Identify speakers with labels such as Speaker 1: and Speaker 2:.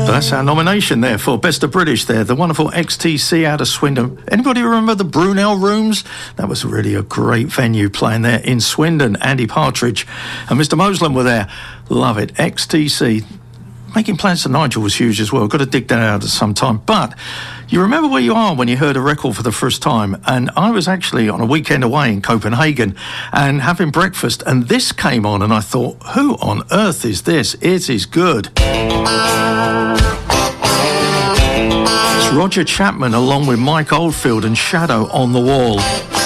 Speaker 1: That's our nomination there for Best of British there. The wonderful XTC out of Swindon. Anybody remember the Brunel Rooms? That was really a great venue playing there in Swindon. Andy Partridge and Mr. Moslem were there. Love it. XTC. Making Plans to Nigel was huge as well. Got to dig that out at some time. But you remember where you are when you heard a record for the first time. And I was actually on a weekend away in Copenhagen and having breakfast. And this came on and I thought, who on earth is this? It is good. It's Roger Chapman along with Mike Oldfield and Shadow on the Wall.